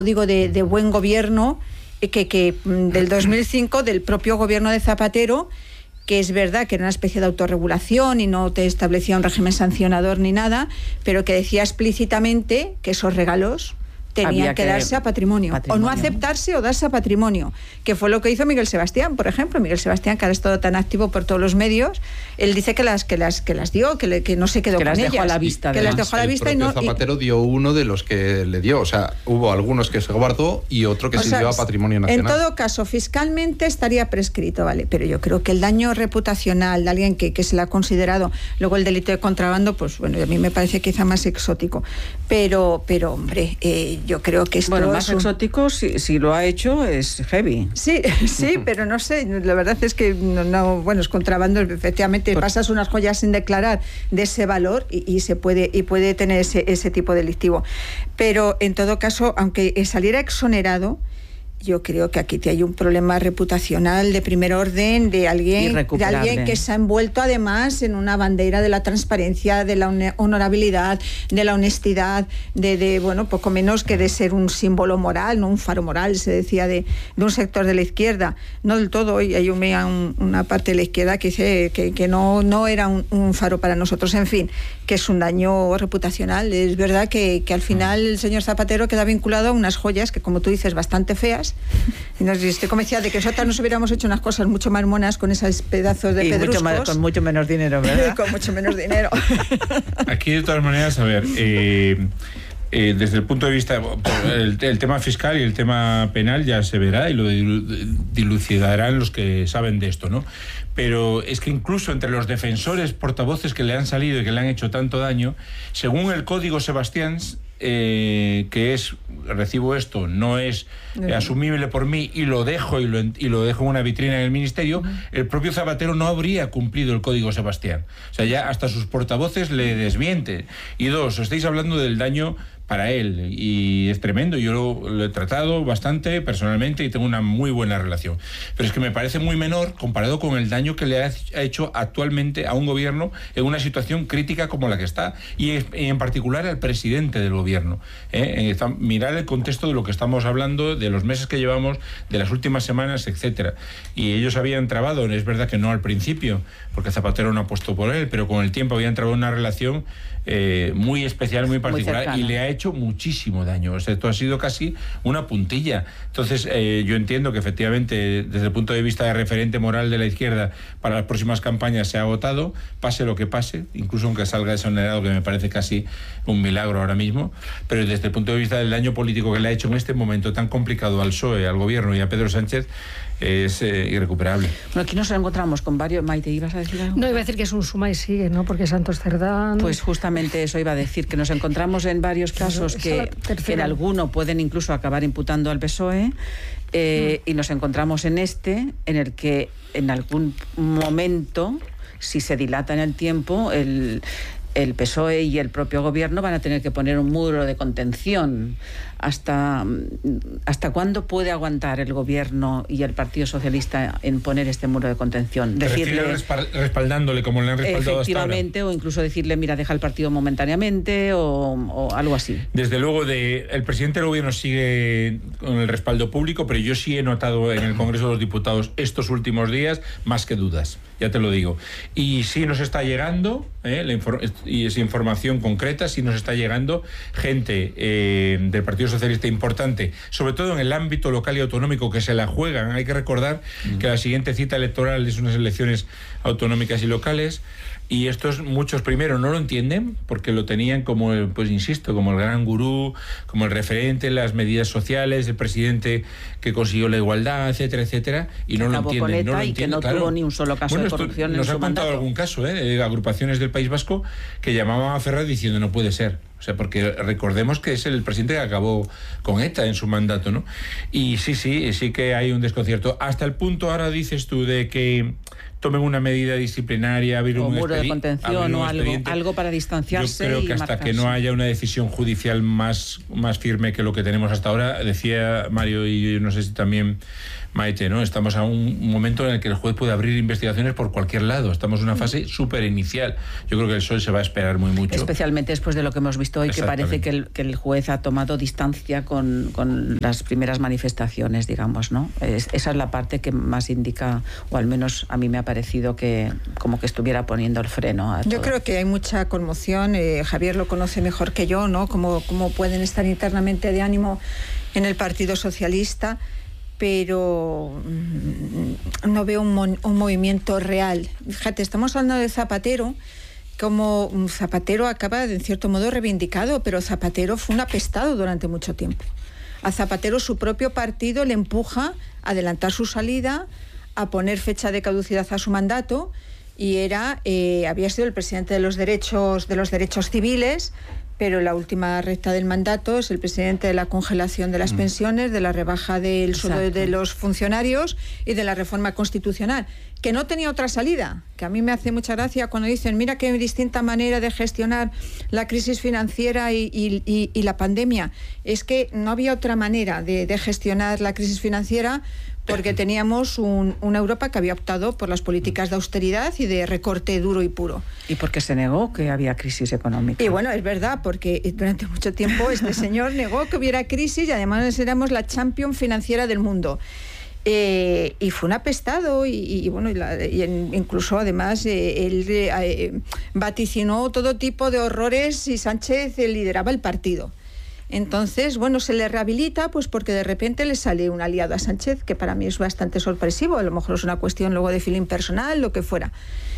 digo, de buen gobierno que del 2005, del propio gobierno de Zapatero, que es verdad que era una especie de autorregulación y no te establecía un régimen sancionador ni nada, pero que decía explícitamente que esos regalos tenían que darse a patrimonio, o no aceptarse o darse a patrimonio, que fue lo que hizo Miguel Sebastián, por ejemplo. Miguel Sebastián, que ha estado tan activo por todos los medios, él dice que las dio, que no se quedó con ellas, que las dejó a la vista, y Zapatero dio uno de los que le dio, o sea, hubo algunos que se guardó y otro que se dio a patrimonio nacional. En todo caso, fiscalmente estaría prescrito, vale, pero yo creo que el daño reputacional de alguien que se le ha considerado, luego el delito de contrabando, pues bueno, a mí me parece quizá más exótico, pero hombre, yo creo que esto más exótico, si lo ha hecho, es heavy. Sí, pero no sé, la verdad es que es contrabando, efectivamente, pasas unas joyas sin declarar de ese valor y puede tener ese tipo delictivo. Pero en todo caso, aunque saliera exonerado, yo creo que aquí hay un problema reputacional de primer orden de alguien que se ha envuelto además en una bandera de la transparencia, de la honorabilidad, de la honestidad, de poco menos que de ser un símbolo moral, no un faro moral, se decía de un sector de la izquierda. No del todo, hay una parte de la izquierda que dice que no era un faro para nosotros. En fin, que es un daño reputacional. Es verdad que al final el señor Zapatero queda vinculado a unas joyas que, como tú dices, bastante feas. Y estoy convencida de que nosotros nos hubiéramos hecho unas cosas mucho más monas con esos pedazos de pedruscos. Con mucho menos dinero, ¿verdad? Con mucho menos dinero. Aquí, de todas maneras, a ver, desde el punto de vista, el tema fiscal y el tema penal ya se verá y lo dilucidarán los que saben de esto, ¿no? Pero es que incluso entre los defensores, portavoces que le han salido y que le han hecho tanto daño, según el Código Sebastián, que es, recibo esto, no es asumible por mí y lo dejo y lo dejo en una vitrina en el ministerio, el propio Zapatero no habría cumplido el Código Sebastián. O sea, ya hasta sus portavoces le desmienten. Y dos, estáis hablando del daño para él, y es tremendo. Yo lo he tratado bastante personalmente y tengo una muy buena relación, pero es que me parece muy menor comparado con el daño que le ha hecho actualmente a un gobierno en una situación crítica como la que está, y en particular al presidente del gobierno. Mirar el contexto de lo que estamos hablando, de los meses que llevamos, de las últimas semanas, etcétera. Y ellos habían trabado, es verdad que no al principio, porque Zapatero no apostó por él, pero con el tiempo habían trabado una relación muy especial, muy particular, y le ha hecho muchísimo daño. O sea, esto ha sido casi una puntilla. Entonces, yo entiendo que efectivamente, desde el punto de vista de referente moral de la izquierda, para las próximas campañas se ha agotado, pase lo que pase, incluso aunque salga exonerado, que me parece casi un milagro ahora mismo, pero desde el punto de vista del daño político que le ha hecho en este momento tan complicado al PSOE, al gobierno y a Pedro Sánchez, es irrecuperable. Bueno, aquí nos encontramos con varios... Maite, ¿ibas a decir algo? No, iba a decir que es un suma y sigue, ¿no? Porque Santos Cerdán... Pues justamente eso iba a decir, que nos encontramos en varios casos que en alguno pueden incluso acabar imputando al PSOE, y nos encontramos en en el que en algún momento, si se dilata en el tiempo, el PSOE y el propio gobierno van a tener que poner un muro de contención. ¿Hasta cuándo puede aguantar el gobierno y el Partido Socialista en poner este muro de contención? Decirle, respaldándole como le han respaldado efectivamente, hasta ahora. O incluso decirle, mira, deja el partido momentáneamente o algo así. Desde luego, el presidente del gobierno sigue con el respaldo público, pero yo sí he notado en el Congreso de los Diputados estos últimos días más que dudas, ya te lo digo. Y sí nos está llegando, y es información concreta, sí nos está llegando gente del Partido Socialista importante, sobre todo en el ámbito local y autonómico, que se la juegan. Hay que recordar que la siguiente cita electoral es unas elecciones autonómicas y locales, y muchos primero no lo entienden porque lo tenían como el gran gurú, como el referente, las medidas sociales, el presidente que consiguió la igualdad, etcétera, etcétera, y no lo entienden. Que no tuvo ni un solo caso de corrupción en su mandato. Nos han contado algún caso, de agrupaciones del País Vasco que llamaban a Ferraz diciendo no puede ser. O sea, porque recordemos que es el presidente que acabó con ETA en su mandato, ¿no? Y sí que hay un desconcierto. Hasta el punto, ahora dices tú, de que tomen una medida disciplinaria, abrir o un muro de contención o algo para distanciarse. Yo creo que hasta marcarse. Que no haya una decisión judicial más firme que lo que tenemos hasta ahora, decía Mario y yo no sé si también Maite, ¿no? Estamos a un momento en el que el juez puede abrir investigaciones por cualquier lado. Estamos en una fase súper inicial. Yo creo que el PSOE se va a esperar muy mucho. Especialmente después de lo que hemos visto hoy, que parece que el juez ha tomado distancia con las primeras manifestaciones, digamos, ¿no? Esa es la parte que más indica, o al menos a mí me ha parecido que como que estuviera poniendo el freno a todo. Yo creo que hay mucha conmoción. Javier lo conoce mejor que yo, ¿no? Cómo pueden estar internamente de ánimo en el Partido Socialista, pero no veo un movimiento real. Fíjate, estamos hablando de Zapatero, como Zapatero acaba de, en cierto modo, reivindicado, pero Zapatero fue un apestado durante mucho tiempo. A Zapatero su propio partido le empuja a adelantar su salida, a poner fecha de caducidad a su mandato, y había sido el presidente de los derechos civiles, pero la última recta del mandato es el presidente de la congelación de las pensiones, de la rebaja del sueldo de los funcionarios y de la reforma constitucional, que no tenía otra salida, que a mí me hace mucha gracia cuando dicen, mira qué distinta manera de gestionar la crisis financiera y la pandemia. Es que no había otra manera de gestionar la crisis financiera, porque teníamos una Europa que había optado por las políticas de austeridad y de recorte duro y puro. Y porque se negó que había crisis económica. Y bueno, es verdad, porque durante mucho tiempo este señor negó que hubiera crisis y además éramos la champion financiera del mundo. Y fue un apestado incluso además él vaticinó todo tipo de horrores y Sánchez lideraba el partido. Entonces, bueno, se le rehabilita pues porque de repente le sale un aliado a Sánchez, que para mí es bastante sorpresivo, a lo mejor es una cuestión luego de feeling personal, lo que fuera.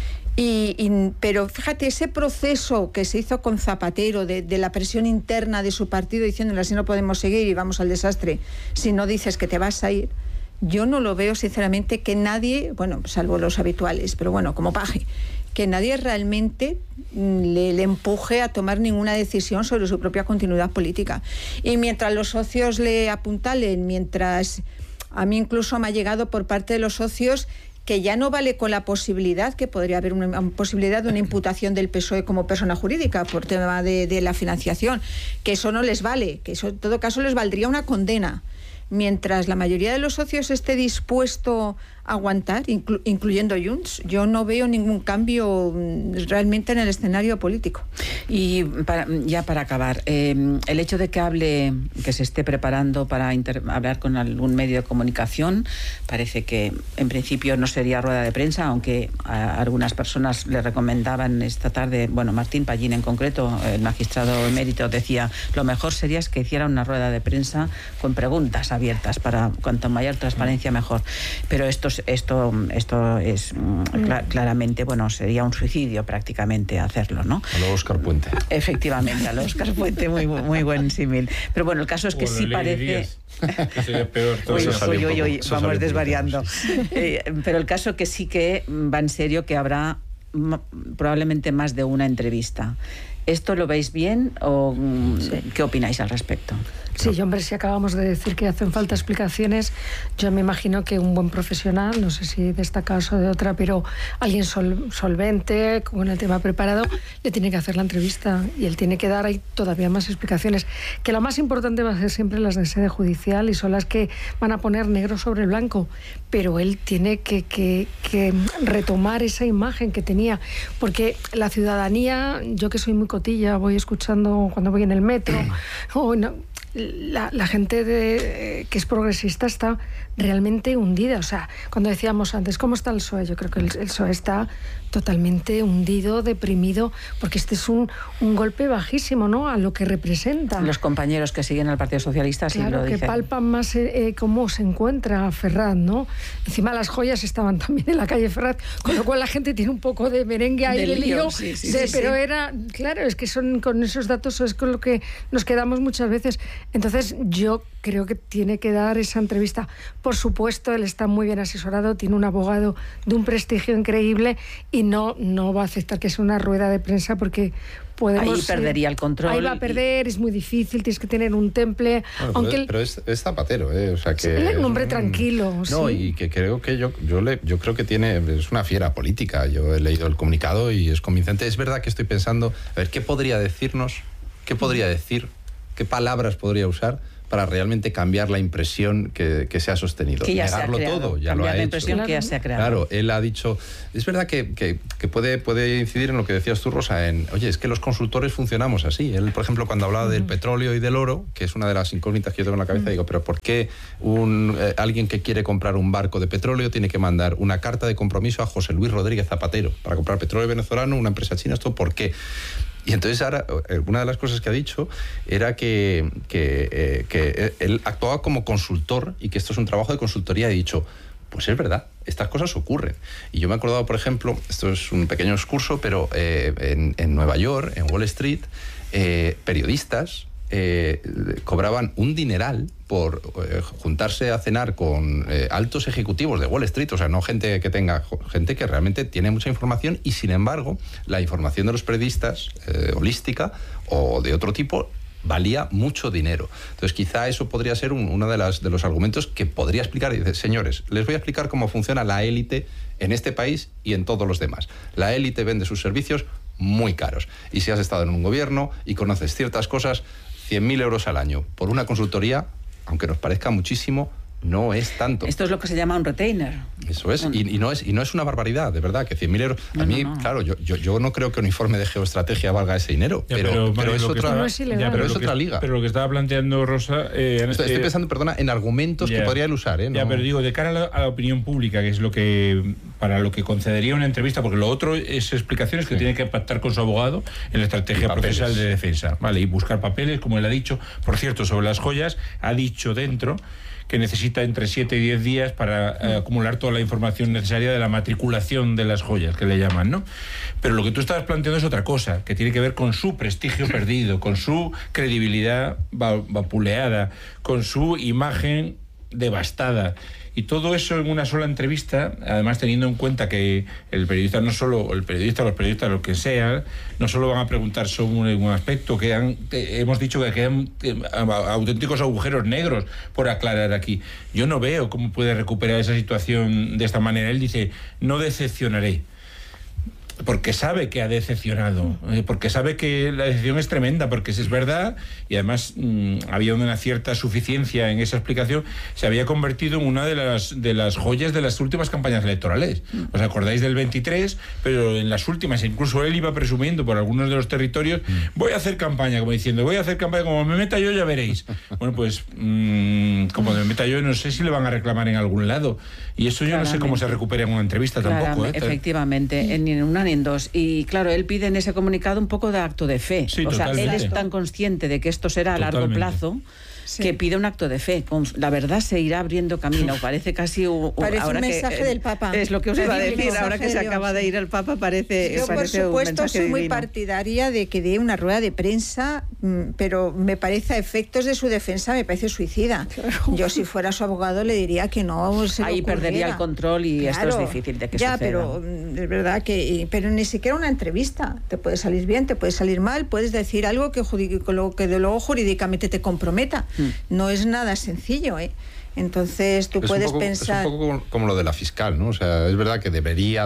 Pero fíjate, ese proceso que se hizo con Zapatero de la presión interna de su partido diciéndole así no podemos seguir y vamos al desastre si no dices que te vas a ir, yo no lo veo sinceramente que nadie, bueno, salvo los habituales, pero bueno, como Paje, que nadie realmente le empuje a tomar ninguna decisión sobre su propia continuidad política. Y mientras los socios le apuntalen, mientras a mí incluso me ha llegado por parte de los socios que ya no vale con la posibilidad, que podría haber una posibilidad de una imputación del PSOE como persona jurídica por tema de la financiación, que eso no les vale, que eso en todo caso les valdría una condena. Mientras la mayoría de los socios esté dispuesto a aguantar, incluyendo Junts, yo no veo ningún cambio realmente en el escenario político. Y para acabar, el hecho de que se esté preparando para hablar con algún medio de comunicación, parece que en principio no sería rueda de prensa, aunque algunas personas le recomendaban esta tarde, bueno, Martín Pallín en concreto, el magistrado emérito, decía, lo mejor sería que hiciera una rueda de prensa con preguntas abiertas, para cuanto mayor transparencia mejor. Pero esto es claramente, bueno, sería un suicidio prácticamente hacerlo, ¿no? A lo Óscar Puente. Efectivamente, a lo Óscar Puente, muy buen símil. Pero bueno, el caso es que sí parece... que sería peor. Vamos desvariando. Pero el caso que sí que va en serio, que habrá probablemente más de una entrevista. ¿Esto lo veis bien o qué opináis al respecto? Sí, hombre, si acabamos de decir que hacen falta explicaciones, yo me imagino que un buen profesional, no sé si de esta casa o de otra, pero alguien solvente, con el tema preparado, le tiene que hacer la entrevista y él tiene que dar ahí todavía más explicaciones. Que lo más importante va a ser siempre las de sede judicial y son las que van a poner negro sobre blanco, pero él tiene que retomar esa imagen que tenía, porque la ciudadanía, yo que soy muy cotilla, voy escuchando cuando voy en el metro, la gente que es progresista está realmente hundida. O sea, cuando decíamos antes, ¿cómo está el PSOE? Yo creo que el PSOE está totalmente hundido, deprimido, porque este es un golpe bajísimo, ¿no?, a lo que representa. Los compañeros que siguen al Partido Socialista sí lo dicen. Que palpan más cómo se encuentra Ferraz, ¿no? Encima las joyas estaban también en la calle Ferraz, con lo cual la gente tiene un poco de merengue ahí de lío. Pero era, claro, es que con esos datos es con lo que nos quedamos muchas veces. Entonces yo creo que tiene que dar esa entrevista. Por supuesto, él está muy bien asesorado, tiene un abogado de un prestigio increíble y no va a aceptar que sea una rueda de prensa porque podemos... Ahí perdería el control. Ahí va a perder, es muy difícil, tienes que tener un temple. Bueno, aunque pero es Zapatero, o sea que... Él es un hombre tranquilo. No, sí. y que creo que yo creo que es una fiera política. Yo he leído el comunicado y es convincente. Es verdad que estoy pensando, a ver, ¿qué podría decirnos? ¿Qué podría decir? ¿Qué palabras podría usar para realmente cambiar la impresión que se ha sostenido? Que ya Negarlo se ha creado, todo, ya cambiar lo ha la hecho. impresión que ya se ha creado. Claro, él ha dicho... Es verdad que puede incidir en lo que decías tú, Rosa, oye, es que los consultores funcionamos así. Él, por ejemplo, cuando hablaba del petróleo y del oro, que es una de las incógnitas que yo tengo en la cabeza, digo, pero ¿por qué alguien que quiere comprar un barco de petróleo tiene que mandar una carta de compromiso a José Luis Rodríguez Zapatero para comprar petróleo venezolano, una empresa china? ¿Esto por qué? Y entonces ahora, una de las cosas que ha dicho era que él actuaba como consultor y que esto es un trabajo de consultoría. He dicho, pues es verdad, estas cosas ocurren. Y yo me he acordado, por ejemplo, esto es un pequeño excurso, pero en Nueva York, en Wall Street, periodistas cobraban un dineral por juntarse a cenar con altos ejecutivos de Wall Street, o sea, no gente que realmente tiene mucha información, y sin embargo, la información de los periodistas, holística o de otro tipo, valía mucho dinero. Entonces, quizá eso podría ser uno de los argumentos que podría explicar. Y dice, señores, les voy a explicar cómo funciona la élite en este país y en todos los demás. La élite vende sus servicios muy caros. Y si has estado en un gobierno y conoces ciertas cosas, 100.000 euros al año por una consultoría, aunque nos parezca muchísimo, no es tanto. Esto es lo que se llama un retainer. Eso es, y no es una barbaridad, de verdad, que 100.000 euros... A mí, claro, yo no creo que un informe de geoestrategia valga ese dinero, pero es otra liga. Pero lo que estaba planteando Rosa... estoy pensando, perdona, en argumentos que podría él usar. Ya, pero digo, de cara a la opinión pública, que es para lo que concedería una entrevista, porque lo otro es explicaciones que tiene que pactar con su abogado en la estrategia procesal de defensa, ¿vale? Y buscar papeles, como él ha dicho. Por cierto, sobre las joyas, ha dicho dentro que necesita entre 7 y 10 días para acumular toda la información necesaria de la matriculación de las joyas, que le llaman, ¿no? Pero lo que tú estabas planteando es otra cosa, que tiene que ver con su prestigio perdido, con su credibilidad vapuleada, con su imagen devastada. Y todo eso en una sola entrevista, además teniendo en cuenta que los periodistas, lo que sea, no solo van a preguntar sobre un aspecto, hemos dicho que quedan auténticos agujeros negros por aclarar aquí. Yo no veo cómo puede recuperar esa situación de esta manera. Él dice, no decepcionaré. Porque sabe que ha decepcionado, porque sabe que la decepción es tremenda, porque es verdad, y además había una cierta suficiencia en esa explicación. Se había convertido en una de las joyas de las últimas campañas electorales. ¿Os acordáis del 23? Pero en las últimas, incluso él iba presumiendo por algunos de los territorios, voy a hacer campaña, como diciendo, como me meta yo ya veréis. Bueno, pues como me meta yo, no sé si le van a reclamar en algún lado, y eso yo no sé cómo se recupera en una entrevista tampoco. Efectivamente, en una ni en dos. Y claro, él pide en ese comunicado un poco de acto de fe. Sí, o sea, totalmente. él es tan consciente de que esto será a largo plazo, que pide un acto de fe. La verdad se irá abriendo camino. Parece casi parece ahora un mensaje del Papa. Es lo que os iba a decir. Ahora que se acaba de ir el Papa, parece yo, por supuesto, soy muy partidaria de que dé una rueda de prensa, pero me parece, a efectos de su defensa, me parece suicida. Claro. Yo, si fuera su abogado, le diría que no se ahí perdería el control y esto es difícil de que suceda. Pero es verdad que... Pero ni siquiera una entrevista. Te puede salir bien, te puede salir mal, puedes decir algo que luego jurídicamente te comprometa. No es nada sencillo, ¿eh? Entonces tú puedes pensar... Es un poco como lo de la fiscal, ¿no? O sea, es verdad que debería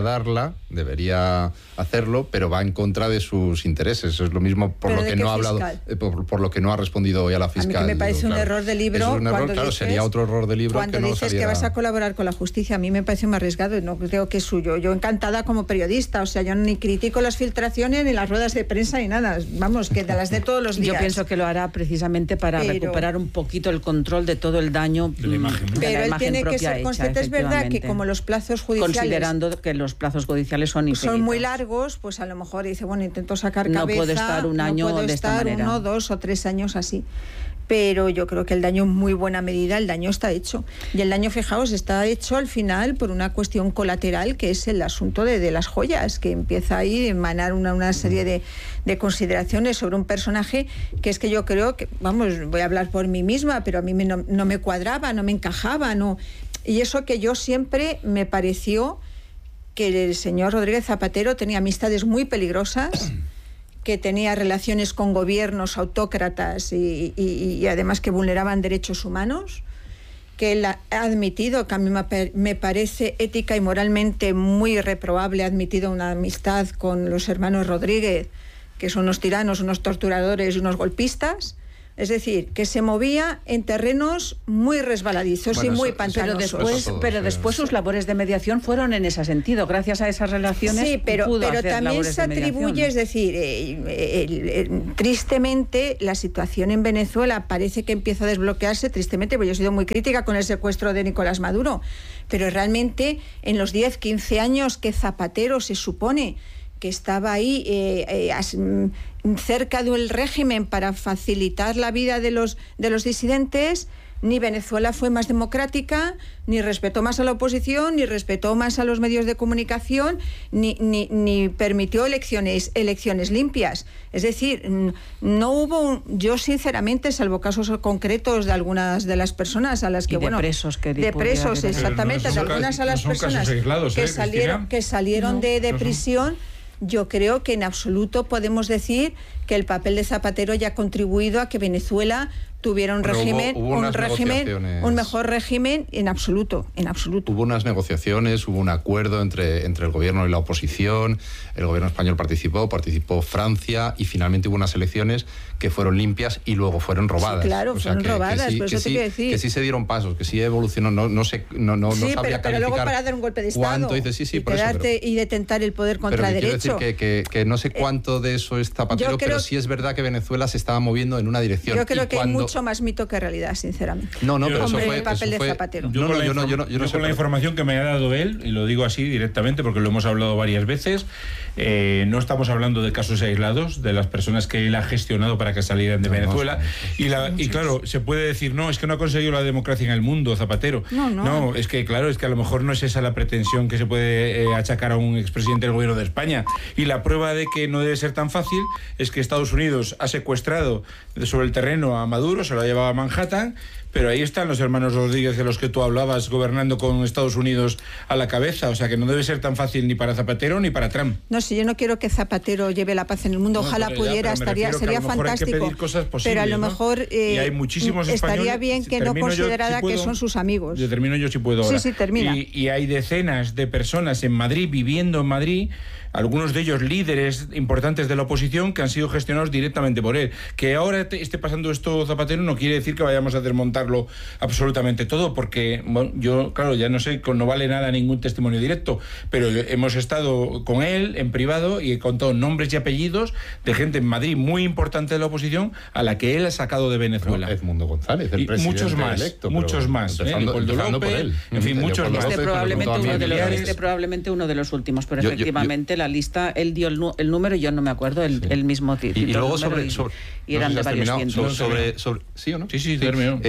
hacerlo, pero va en contra de sus intereses. Es lo mismo por lo que no ha hablado, por lo que no ha respondido hoy a la fiscal. A mí que me parece un error de libro. Es un error, claro, sería otro error de libro. Cuando dices que vas a colaborar con la justicia, a mí me parece muy arriesgado, no creo que es suyo. Yo encantada como periodista, o sea, yo ni critico las filtraciones, ni las ruedas de prensa, ni nada. Vamos, que de las de todos los días. Yo pienso que lo hará precisamente para recuperar un poquito el control de todo el daño. Pero él tiene que ser consciente, es verdad que como los plazos judiciales... Considerando que los plazos judiciales son infinitos. Son muy largos, pues a lo mejor dice, bueno, intento sacar cabeza... No puedo estar un año no puedo de estar esta manera. 1, 2 o 3 años así. pero yo creo que el daño en muy buena medida, el daño está hecho. Y el daño, fijaos, está hecho al final por una cuestión colateral, que es el asunto de las joyas, que empieza ahí a emanar una serie de consideraciones sobre un personaje que es que yo creo que, vamos, voy a hablar por mí misma, pero a mí no me cuadraba, no me encajaba, no. Y eso que yo siempre me pareció que el señor Rodríguez Zapatero tenía amistades muy peligrosas, que tenía relaciones con gobiernos autócratas y además que vulneraban derechos humanos, que él ha admitido, que a mí me parece ética y moralmente muy reprobable, ha admitido una amistad con los hermanos Rodríguez, que son unos tiranos, unos torturadores y unos golpistas. Es decir, que se movía en terrenos muy resbaladizos y muy pantanosos. Pero después sus labores de mediación fueron en ese sentido. Gracias a esas relaciones sí, pero también se atribuye, ¿no? Es decir, tristemente la situación en Venezuela parece que empieza a desbloquearse, tristemente, porque yo he sido muy crítica con el secuestro de Nicolás Maduro, pero realmente en los 10, 15 años que Zapatero se supone que estaba ahí cerca del régimen para facilitar la vida de los disidentes, ni Venezuela fue más democrática, ni respetó más a la oposición, ni respetó más a los medios de comunicación, ni permitió elecciones limpias. Es decir, no hubo, yo sinceramente, salvo casos concretos de algunas de las personas a las que, de presos, exactamente, de algunas a las personas aislados, que salieron de prisión. Yo creo que en absoluto podemos decir que el papel de Zapatero ya ha contribuido a que Venezuela tuviera un mejor régimen, en absoluto. Hubo unas negociaciones, hubo un acuerdo entre el gobierno y la oposición, el gobierno español participó Francia, y finalmente hubo unas elecciones que fueron limpias y luego fueron robadas. Sí, claro, fueron robadas, por eso te quiero decir. Que sí se dieron pasos, que sí evolucionó, no sabía calificar. Pero luego para dar un golpe de Estado y detentar el poder contra derecho. Quiero decir que no sé cuánto de eso es Zapatero, pero sí es verdad que Venezuela se estaba moviendo en una dirección. Yo creo que hay mucho más mito que realidad, sinceramente. Pero eso fue el papel de Zapatero. Yo con la información que me ha dado él, y lo digo así directamente porque lo hemos hablado varias veces, no estamos hablando de casos aislados, de las personas que él ha gestionado para que salieran de Venezuela. Y claro, se puede decir, no, es que no ha conseguido la democracia en el mundo, Zapatero. No, es que claro, es que a lo mejor no es esa la pretensión que se puede achacar a un expresidente del gobierno de España. Y la prueba de que no debe ser tan fácil es que Estados Unidos ha secuestrado sobre el terreno a Maduro, se lo ha llevado a Manhattan, pero ahí están los hermanos Rodríguez de los que tú hablabas, gobernando con Estados Unidos a la cabeza. O sea que no debe ser tan fácil ni para Zapatero ni para Trump. No, si yo no quiero que Zapatero lleve la paz en el mundo, ojalá pudiera, sería fantástico. Pero a lo mejor y hay muchísimos estaría bien que no considerara que son sus amigos. Yo termino yo si puedo ahora. Sí, termina. Y hay decenas de personas en Madrid, viviendo en Madrid, algunos de ellos líderes importantes de la oposición, que han sido gestionados directamente por él. Que ahora esté pasando esto Zapatero no quiere decir que vayamos a desmontarlo absolutamente todo, porque bueno, yo, claro, ya no sé, no vale nada ningún testimonio directo, pero hemos estado con él en privado y he contado nombres y apellidos de gente en Madrid muy importante de la oposición a la que él ha sacado de Venezuela. Pero Edmundo González, el presidente electo. Muchos más. Empezando por él. En fin, muchos más. Probablemente uno de los últimos, pero efectivamente la lista, él dio el número y yo no me acuerdo el mismo título. Y luego y eran de varios cientos. ¿Sí o no? Sí, terminó.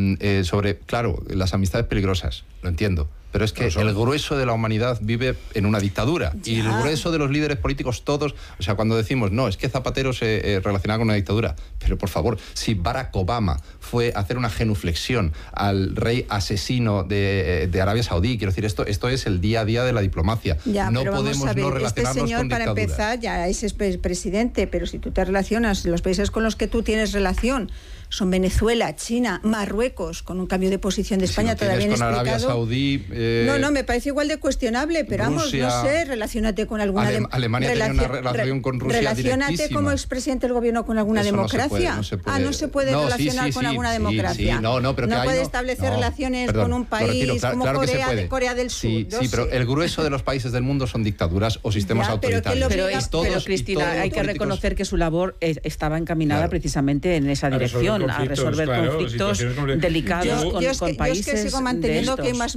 Sobre, claro, las amistades peligrosas, lo entiendo. Pero es que el grueso de la humanidad vive en una dictadura. Ya. Y el grueso de los líderes políticos todos, o sea, cuando decimos, no, es que Zapatero se relacionaba con una dictadura, pero por favor, si Barack Obama fue a hacer una genuflexión al rey asesino de Arabia Saudí, quiero decir, esto es el día a día de la diplomacia. Ya, no podemos no relacionarnos este señor, con para empezar, ya es presidente, pero si tú te relacionas, los países con los que tú tienes relación son Venezuela, China, Marruecos, con un cambio de posición de España todavía inexplicado. Arabia Saudí, no, me parece igual de cuestionable, pero Rusia, vamos, no sé, relacionate con alguna Alemania tiene una relación con Rusia relacionate como expresidente del gobierno con alguna democracia. No se puede relacionar con alguna democracia. Sí, no puede establecer relaciones con un país como Corea del Sur. Sí, pero el grueso de los países del mundo son dictaduras o sistemas autoritarios. Pero Cristina, hay que reconocer que su labor estaba encaminada precisamente en esa dirección, a resolver conflictos delicados con países. Yo es que sigo manteniendo que hay más mito que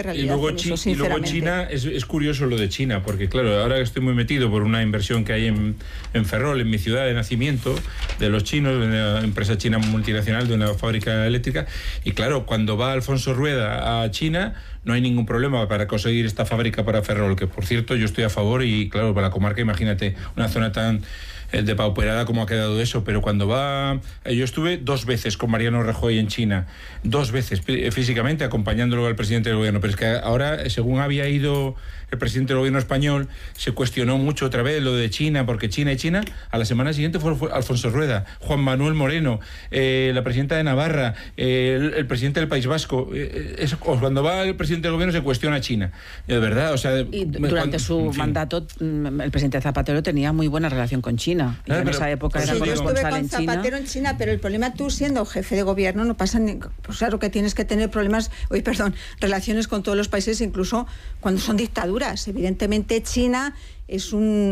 realidad. Y luego China, es curioso lo de China, porque claro, ahora estoy muy metido por una inversión que hay en Ferrol, en mi ciudad de nacimiento, de los chinos, de una empresa china multinacional, de una fábrica eléctrica, y claro, cuando va Alfonso Rueda a China, no hay ningún problema para conseguir esta fábrica para Ferrol, que por cierto yo estoy a favor, y claro, para la comarca, imagínate, una zona tan depauperada como ha quedado eso, pero cuando va... Yo estuve 2 veces con Mariano Rajoy en China, 2 veces físicamente, acompañándolo al presidente del gobierno, pero es que ahora, según había ido el presidente del gobierno español, se cuestionó mucho otra vez lo de China, porque China y China, a la semana siguiente fue Alfonso Rueda, Juan Manuel Moreno, la presidenta de Navarra, el presidente del País Vasco. Cuando va el presidente del gobierno se cuestiona China, de verdad, o sea... Y durante su mandato, el presidente Zapatero tenía muy buena relación con China. Y en esa época era corresponsal en China. Zapatero en China, pero el problema, tú siendo jefe de gobierno, no pasa ni... Pues claro que tienes que tener relaciones con todos los países, incluso cuando son dictaduras. Evidentemente China es un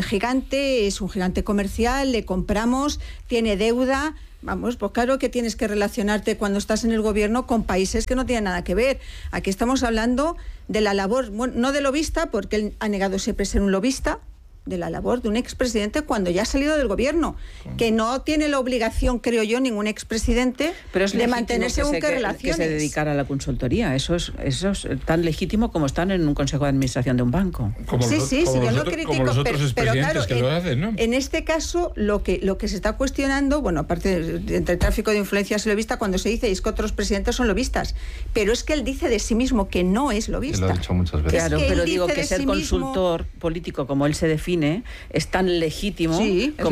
gigante comercial, le compramos, tiene deuda. Vamos, pues claro que tienes que relacionarte cuando estás en el gobierno con países que no tienen nada que ver. Aquí estamos hablando de la labor, bueno, no de lobista, porque él ha negado siempre ser un lobista, de la labor de un expresidente cuando ya ha salido del gobierno, que no tiene la obligación, creo yo, ningún expresidente de mantenerse según qué relaciones. Que se dedicara a la consultoría, eso es tan legítimo como estar en un consejo de administración de un banco. Sí, yo no critico, pero claro, que lo hacen, ¿no? En este caso lo que se está cuestionando, bueno, aparte entre el tráfico de influencias y lobista, cuando se dice es que otros presidentes son lobistas, pero es que él dice de sí mismo que no es lobista. Lo ha dicho muchas veces. Claro, pero digo que ser consultor político, como él se define, es tan legítimo,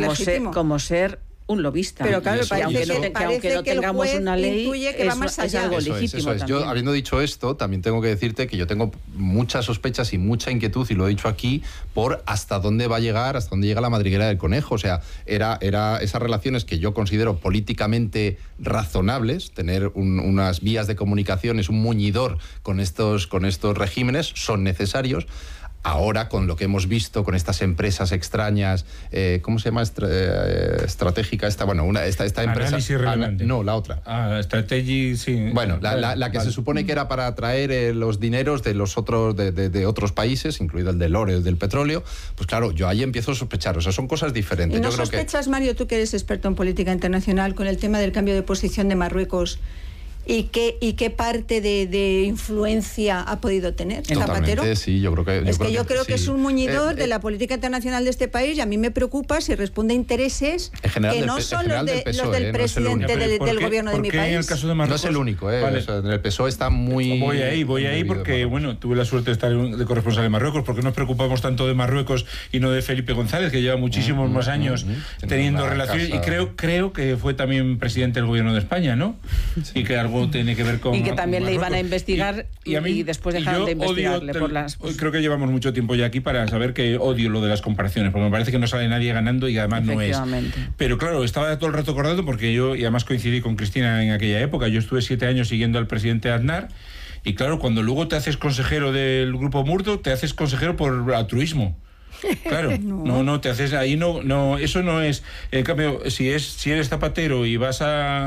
como ser un lobista. Pero claro, aunque no tengamos una ley, que va más allá. Es algo legítimo. Eso es. Yo, habiendo dicho esto, también tengo que decirte que yo tengo muchas sospechas y mucha inquietud, y lo he dicho aquí, por hasta dónde llega la madriguera del conejo. O sea, era esas relaciones que yo considero políticamente razonables, tener unas vías de comunicación, es un muñidor con estos regímenes, son necesarios. Ahora, con lo que hemos visto, con estas empresas extrañas, ¿cómo se llama? Estratégica esta, bueno, esta empresa... Análisis relevante. No, la otra. Strategy, sí. Bueno, la que se supone que era para traer los dineros de los otros de otros países, incluido el del oro, el del petróleo, pues claro, yo ahí empiezo a sospechar. O sea, son cosas diferentes. ¿Y no yo creo sospechas, Mario, tú que eres experto en política internacional, con el tema del cambio de posición de Marruecos? ¿Y qué parte de influencia ha podido tener Zapatero? Sí, yo creo que... Yo creo que es un muñidor de la política internacional de este país, y a mí me preocupa si responde a intereses que no son los del presidente del gobierno de mi país. En el caso de Marruecos, no es el único, Vale. O sea, en el PSOE está muy... Voy ahí porque, bueno, tuve la suerte de estar de corresponsal en Marruecos, porque nos preocupamos tanto de Marruecos y no de Felipe González, que lleva muchísimos más años teniendo relaciones, y creo que fue también presidente del gobierno de España, ¿no? Sí. Y que algo tiene que ver con... Y que también le iban a investigar y después dejaron de investigarle por las... Creo que llevamos mucho tiempo ya aquí para saber que odio lo de las comparaciones, porque me parece que no sale nadie ganando y además no es. Pero claro, estaba todo el rato acordado porque yo, y además coincidí con Cristina en aquella época, yo estuve 7 años siguiendo al presidente Aznar, y claro, cuando luego te haces consejero del Grupo Murdo, te haces consejero por altruismo. Claro, no te haces ahí, no, eso no es. En cambio, si eres zapatero y vas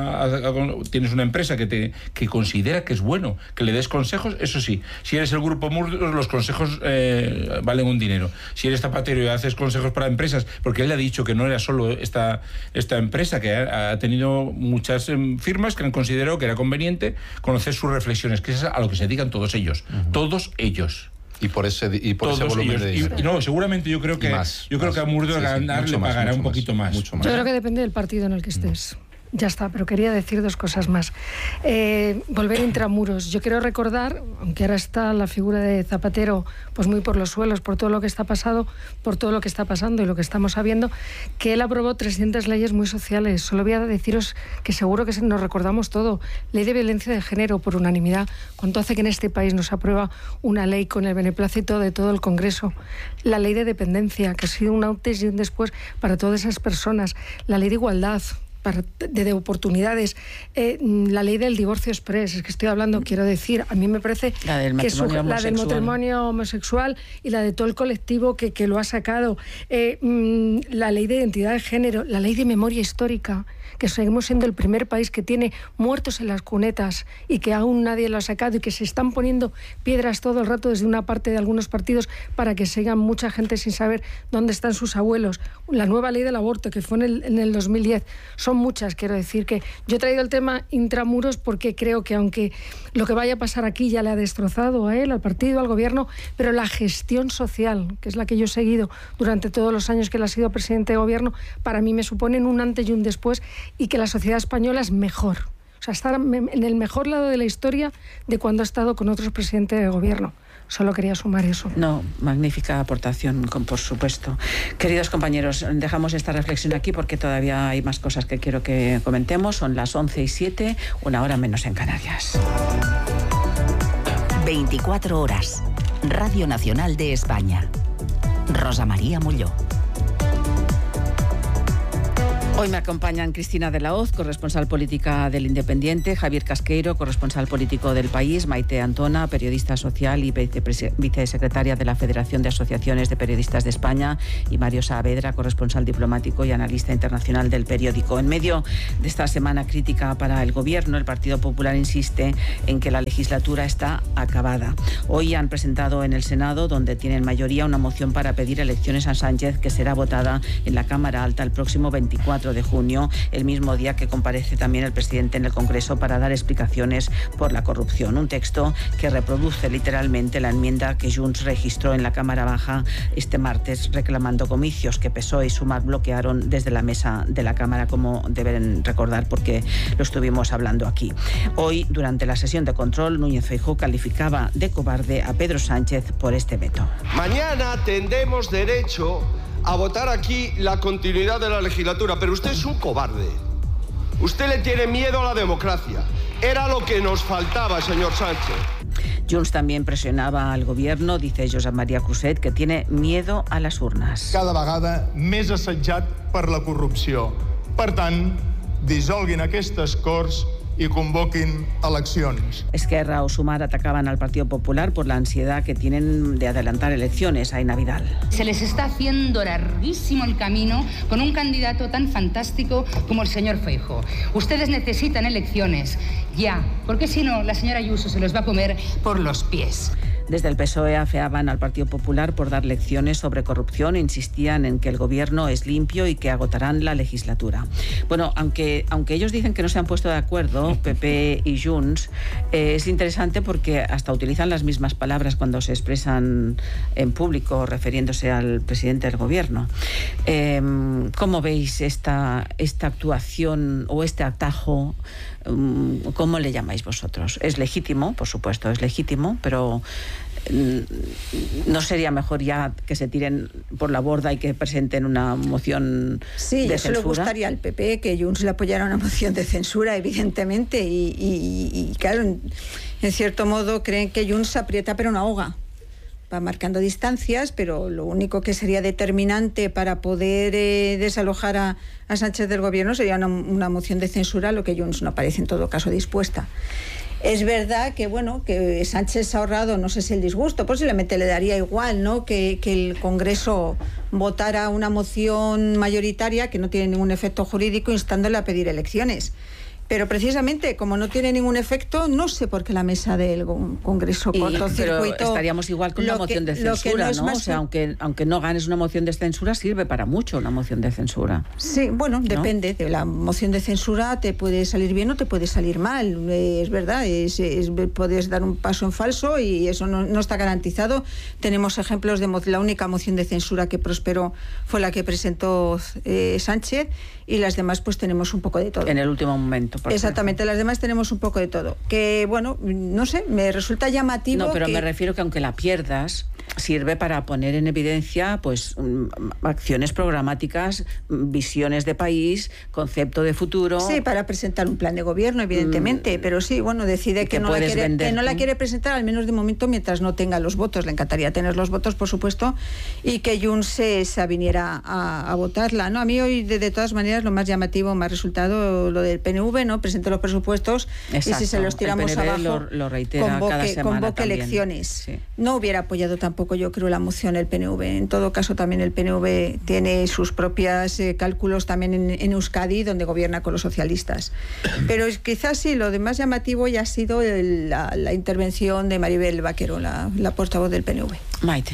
tienes una empresa que considera que es bueno que le des consejos, eso sí. Si eres el Grupo Murdos, los consejos valen un dinero. Si eres zapatero y haces consejos para empresas, porque él ha dicho que no era solo esta empresa, que ha tenido muchas firmas que han considerado que era conveniente conocer sus reflexiones, que es a lo que se dedican todos ellos, todos ellos. Y por ese volumen de dinero. No, seguramente yo creo que a Murdo le pagará un poquito más. Yo creo que depende del partido en el que estés. Ya está, pero quería decir 2 cosas más. Volver intramuros. Yo quiero recordar, aunque ahora está la figura de Zapatero pues muy por los suelos, por todo lo que está pasando y lo que estamos sabiendo, que él aprobó 300 leyes muy sociales. Solo voy a deciros que seguro que nos recordamos todo. Ley de violencia de género por unanimidad. ¿Cuánto hace que en este país nos aprueba una ley con el beneplácito de todo el Congreso? La ley de dependencia, que ha sido un antes y un después para todas esas personas. La ley de igualdad, de oportunidades. La ley del divorcio express, es que estoy hablando, quiero decir, a mí me parece la del matrimonio homosexual y la de todo el colectivo que lo ha sacado, la ley de identidad de género, la ley de memoria histórica, que seguimos siendo el primer país que tiene muertos en las cunetas y que aún nadie lo ha sacado, y que se están poniendo piedras todo el rato desde una parte de algunos partidos para que sigan mucha gente sin saber dónde están sus abuelos. La nueva ley del aborto, que fue en el 2010. Son muchas, quiero decir que yo he traído el tema intramuros porque creo que aunque lo que vaya a pasar aquí ya le ha destrozado a él, al partido, al gobierno, pero la gestión social, que es la que yo he seguido durante todos los años que él ha sido presidente de gobierno, para mí me suponen un antes y un después, y que la sociedad española es mejor. O sea, está en el mejor lado de la historia de cuando ha estado con otros presidentes de gobierno. Solo quería sumar eso. No, magnífica aportación, por supuesto. Queridos compañeros, dejamos esta reflexión aquí porque todavía hay más cosas que quiero que comentemos. Son las 11:07, 1 hora menos en Canarias. 24 horas. Radio Nacional de España. Rosa María Molló. Hoy me acompañan Cristina de la Hoz, corresponsal política del Independiente, Javier Casqueiro, corresponsal político del País, Maite Antona, periodista social y vicesecretaria de la Federación de Asociaciones de Periodistas de España, y Mario Saavedra, corresponsal diplomático y analista internacional del periódico. En medio de esta semana crítica para el Gobierno, el Partido Popular insiste en que la legislatura está acabada. Hoy han presentado en el Senado, donde tienen mayoría, una moción para pedir elecciones a Sánchez, que será votada en la Cámara Alta el próximo 24 de junio, el mismo día que comparece también el presidente en el Congreso para dar explicaciones por la corrupción. Un texto que reproduce literalmente la enmienda que Junts registró en la Cámara Baja este martes, reclamando comicios que PSOE y Sumar bloquearon desde la mesa de la Cámara, como deben recordar porque lo estuvimos hablando aquí. Hoy, durante la sesión de control, Núñez Feijóo calificaba de cobarde a Pedro Sánchez por este veto. Mañana tendremos derecho a votar aquí la continuidad de la legislatura, pero usted es un cobarde. Usted le tiene miedo a la democracia. Era lo que nos faltaba, señor Sánchez. Junts también presionaba al gobierno, dice Josep María Cruzet, que tiene miedo a las urnas. Cada vegada més assetjat per la corrupció. Per tant, dissolguin aquestes Corts y convoquen elecciones. Esquerra o Sumar atacaban al Partido Popular por la ansiedad que tienen de adelantar elecciones. Aina Vidal. Se les está haciendo larguísimo el camino con un candidato tan fantástico como el señor Feijóo. Ustedes necesitan elecciones ya, porque si no, la señora Ayuso se los va a comer por los pies. Desde el PSOE afeaban al Partido Popular por dar lecciones sobre corrupción e insistían en que el gobierno es limpio y que agotarán la legislatura. Bueno, aunque ellos dicen que no se han puesto de acuerdo, PP y Junts, es interesante porque hasta utilizan las mismas palabras cuando se expresan en público refiriéndose al presidente del gobierno. ¿Cómo veis esta actuación o este atajo? ¿Cómo le llamáis vosotros? Es legítimo, por supuesto, es legítimo, pero ¿no sería mejor ya que se tiren por la borda y que presenten una moción de censura? Sí, eso le gustaría al PP que Junts le apoyara una moción de censura, evidentemente, y claro, en cierto modo creen que Junts aprieta pero no ahoga. Va marcando distancias, pero lo único que sería determinante para poder desalojar a Sánchez del gobierno sería una moción de censura, lo que Junts no parece en todo caso dispuesta. Es verdad que, bueno, que Sánchez se ha ahorrado, no sé si el disgusto, posiblemente le daría igual, ¿no?, que el Congreso votara una moción mayoritaria que no tiene ningún efecto jurídico instándole a pedir elecciones. Pero precisamente, como no tiene ningún efecto, no sé por qué la mesa del Congreso cortocircuito. Pero estaríamos igual con una moción de censura, ¿no? O sea, aunque no ganes una moción de censura, sirve para mucho una moción de censura. Sí, bueno, ¿no? Depende. De la moción de censura te puede salir bien o te puede salir mal. Es verdad, puedes dar un paso en falso y eso no está garantizado. Tenemos ejemplos de la única moción de censura que prosperó fue la que presentó Sánchez, y las demás pues tenemos un poco de todo. En el último momento. Exactamente, las demás tenemos un poco de todo. Que, bueno, no sé, me resulta llamativo. No, pero me refiero que aunque la pierdas, sirve para poner en evidencia pues acciones programáticas, visiones de país, concepto de futuro. Sí, para presentar un plan de gobierno, evidentemente, pero sí, bueno, decide que no la quiere presentar, al menos de momento, mientras no tenga los votos. Le encantaría tener los votos, por supuesto, y que Junts se viniera a votarla, ¿no? A mí hoy, de todas maneras, lo más llamativo me ha resultado lo del PNV, ¿no? Presentó los presupuestos. Exacto. Y si se los tiramos abajo, lo reitera cada semana, convoque elecciones. Sí. No hubiera apoyado tampoco, yo creo, la moción el PNV. En todo caso, también el PNV tiene sus propios cálculos también en Euskadi, donde gobierna con los socialistas. Pero quizás sí, lo de más llamativo ya ha sido la intervención de Maribel Vaquero, la portavoz del PNV. Maite.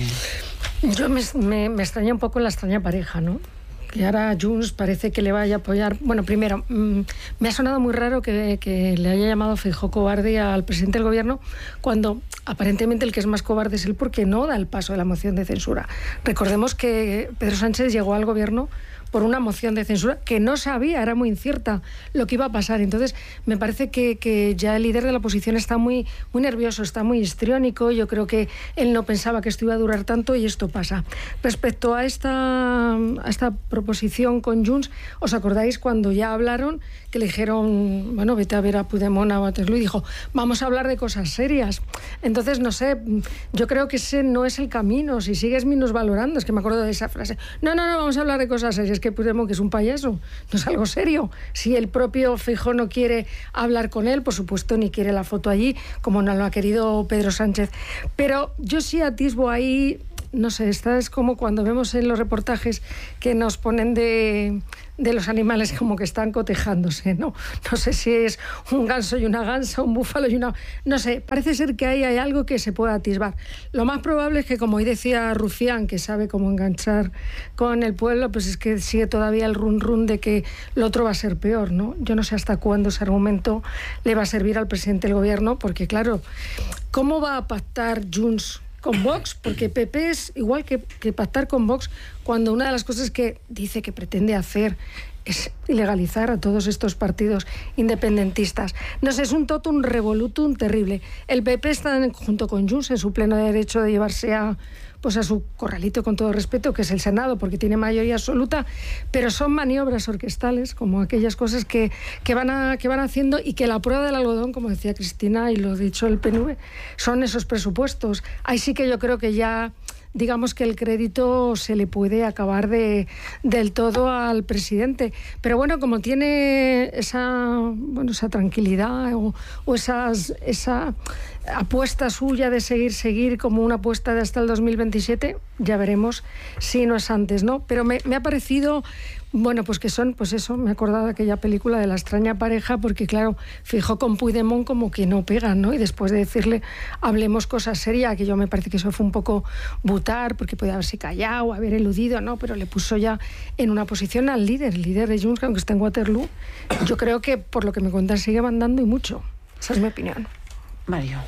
Yo me extraña un poco la extraña pareja, ¿no? Que ahora Junts parece que le vaya a apoyar. Bueno, primero, me ha sonado muy raro que le haya llamado Feijóo cobarde al presidente del gobierno, cuando aparentemente el que es más cobarde es él, porque no da el paso de la moción de censura. Recordemos que Pedro Sánchez llegó al gobierno por una moción de censura que no sabía, era muy incierta lo que iba a pasar. Entonces, me parece que ya el líder de la oposición está muy nervioso, está muy histriónico. Yo creo que él no pensaba que esto iba a durar tanto y esto pasa. Respecto a esta proposición con Junts, ¿os acordáis cuando ya hablaron, que le dijeron, bueno, vete a ver a Puigdemont, a Waterloo, y dijo, vamos a hablar de cosas serias? Entonces, no sé, yo creo que ese no es el camino. Si sigues minusvalorando, es que me acuerdo de esa frase, no, vamos a hablar de cosas serias. Es que Puigdemont, que es un payaso, no es algo serio. Si el propio Feijóo no quiere hablar con él, por supuesto, ni quiere la foto allí, como no lo ha querido Pedro Sánchez. Pero yo sí atisbo ahí, no sé, esta es como cuando vemos en los reportajes que nos ponen de los animales como que están cotejándose, ¿no? No sé si es un ganso y una gansa, un búfalo y una... No sé, parece ser que ahí hay algo que se pueda atisbar. Lo más probable es que, como hoy decía Rufián, que sabe cómo enganchar con el pueblo, pues es que sigue todavía el run de que lo otro va a ser peor, ¿no? Yo no sé hasta cuándo ese argumento le va a servir al presidente del gobierno, porque claro, ¿cómo va a pactar Junts con Vox? Porque PP es igual que pactar con Vox, cuando una de las cosas que dice que pretende hacer es ilegalizar a todos estos partidos independentistas. No sé, es un totum revolutum terrible. El PP está junto con Junts en su pleno derecho de llevarse a su corralito, con todo respeto, que es el Senado, porque tiene mayoría absoluta, pero son maniobras orquestales, como aquellas cosas que van haciendo, y que la prueba del algodón, como decía Cristina, y lo ha dicho el PNV, son esos presupuestos. Ahí sí que yo creo que ya, digamos que el crédito se le puede acabar del todo al presidente. Pero bueno, como tiene esa tranquilidad o esa apuesta suya de seguir como una apuesta de hasta el 2027, ya veremos si no es antes, ¿no? Pero me ha parecido, bueno, pues que son, pues eso, me he acordado de aquella película de la extraña pareja, porque claro, Feijóo con Puigdemont como que no pegan, ¿no? Y después de decirle, hablemos cosas serias, que yo me parece que eso fue un poco butar, porque podía haberse callado, haber eludido, ¿no? Pero le puso ya en una posición al líder de Junts, aunque está en Waterloo. Yo creo que, por lo que me cuentan, sigue mandando y mucho. Esa es mi opinión. Mario.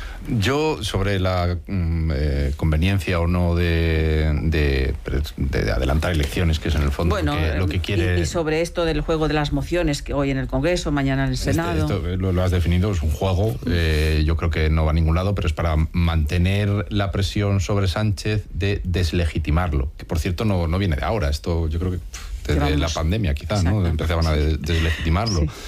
Yo, sobre la conveniencia o no de adelantar elecciones, que es en el fondo lo que quiere... Y sobre esto del juego de las mociones, que hoy en el Congreso, mañana en el Senado... Esto lo has definido, es un juego, yo creo que no va a ningún lado, pero es para mantener la presión sobre Sánchez de deslegitimarlo, que por cierto no viene de ahora, esto yo creo que desde la pandemia quizás, ¿no? Empezaban a deslegitimarlo. Sí.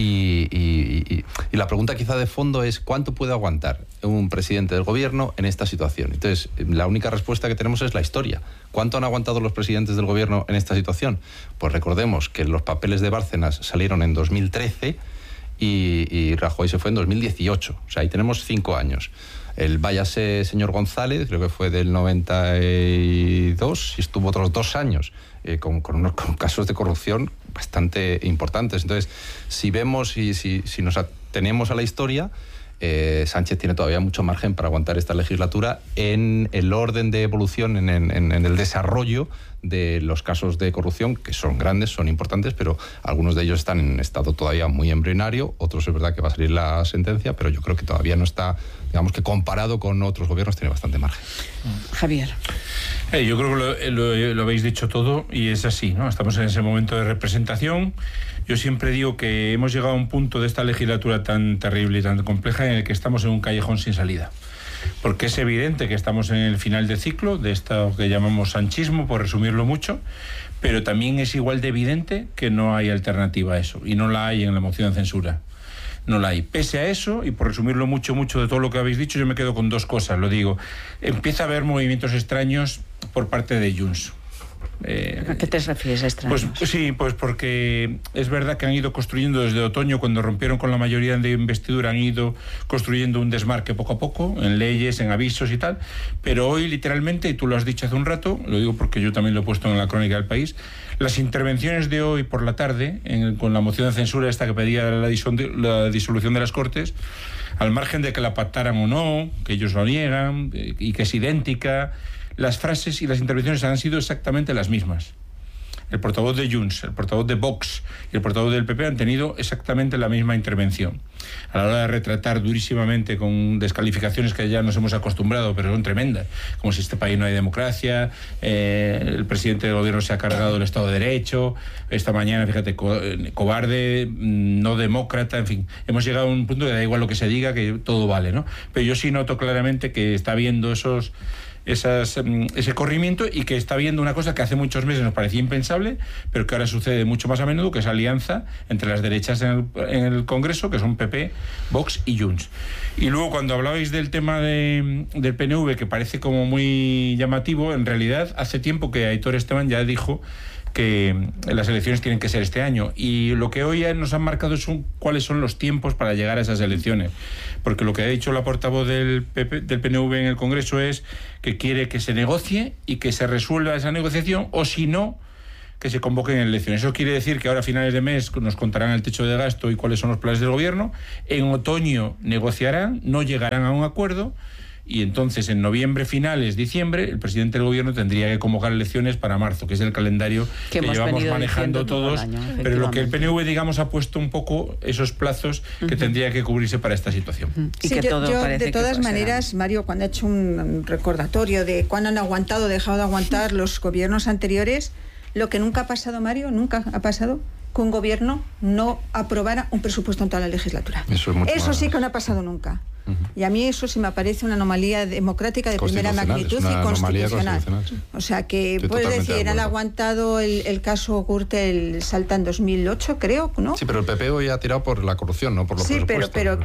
Y la pregunta quizá de fondo es ¿cuánto puede aguantar un presidente del gobierno en esta situación? Entonces, la única respuesta que tenemos es la historia. ¿Cuánto han aguantado los presidentes del gobierno en esta situación? Pues recordemos que los papeles de Bárcenas salieron en 2013 y Rajoy se fue en 2018. O sea, ahí tenemos 5 años. El váyase señor González, creo que fue del 92, y estuvo otros 2 años con casos de corrupción bastante importantes. Entonces, si vemos y si nos atenemos a la historia, Sánchez tiene todavía mucho margen para aguantar esta legislatura en el orden de evolución, en el desarrollo de los casos de corrupción, que son grandes, son importantes, pero algunos de ellos están en estado todavía muy embrionario, otros es verdad que va a salir la sentencia, pero yo creo que todavía no está, digamos que comparado con otros gobiernos tiene bastante margen. Javier. Yo creo que lo habéis dicho todo y es así, ¿no? Estamos en ese momento de representación. Yo siempre digo que hemos llegado a un punto de esta legislatura tan terrible y tan compleja en el que estamos en un callejón sin salida. porque es evidente que estamos en el final de ciclo de esto que llamamos sanchismo, por resumirlo mucho, pero también es igual de evidente que no hay alternativa a eso, y no la hay en la moción de censura. No la hay. Pese a eso, y por resumirlo mucho de todo lo que habéis dicho, yo me quedo con dos cosas, lo digo. Empieza a haber movimientos extraños por parte de Junts. ¿A qué te refieres, extraños? Pues sí, pues porque es verdad que han ido construyendo desde otoño, cuando rompieron con la mayoría de investidura, han ido construyendo un desmarque poco a poco, en leyes, en avisos y tal, pero hoy literalmente, y tú lo has dicho hace un rato, lo digo porque yo también lo he puesto en la crónica del País, las intervenciones de hoy por la tarde, con la moción de censura esta que pedía la disolución de las Cortes, al margen de que la pactaran o no, que ellos lo niegan, y que es idéntica, las frases y las intervenciones han sido exactamente las mismas. El portavoz de Junts, el portavoz de Vox y el portavoz del PP han tenido exactamente la misma intervención. A la hora de retratar durísimamente con descalificaciones que ya nos hemos acostumbrado, pero son tremendas, como si este país no hay democracia, el presidente del gobierno se ha cargado el Estado de Derecho, esta mañana, fíjate, cobarde, no demócrata, en fin, hemos llegado a un punto que da igual lo que se diga, que todo vale, ¿no? Pero yo sí noto claramente que está habiendo ese corrimiento, y que está viendo una cosa que hace muchos meses nos parecía impensable, pero que ahora sucede mucho más a menudo, que es alianza entre las derechas en el Congreso, que son PP, Vox y Junts. Y luego, cuando hablabais del tema del PNV, que parece como muy llamativo, en realidad hace tiempo que Aitor Esteban ya dijo que las elecciones tienen que ser este año, y lo que hoy nos han marcado son cuáles son los tiempos para llegar a esas elecciones, porque lo que ha dicho la portavoz del PNV en el Congreso es que quiere que se negocie y que se resuelva esa negociación, o si no, que se convoquen elecciones. Eso quiere decir que ahora a finales de mes nos contarán el techo de gasto y cuáles son los planes del gobierno, en otoño negociarán, no llegarán a un acuerdo, y entonces en noviembre, finales, diciembre, el presidente del gobierno tendría que convocar elecciones para marzo, que es el calendario que llevamos manejando todos, pero lo que el PNV, digamos, ha puesto un poco esos plazos que tendría que cubrirse para esta situación. Sí, y que yo de todas maneras, Mario, cuando ha hecho un recordatorio de cuándo han aguantado, dejado de aguantar los gobiernos anteriores, lo que nunca ha pasado, Mario, nunca ha pasado, que un gobierno no aprobara un presupuesto en toda la legislatura. Eso sí que no ha pasado nunca. Y a mí eso sí me parece una anomalía democrática de primera magnitud y constitucional. O sea que, puedes decir, han aguantado el caso Gürtel Salta en 2008, creo, ¿no? Sí, pero el PP hoy ha tirado por la corrupción, no por los presupuestos. Sí, pero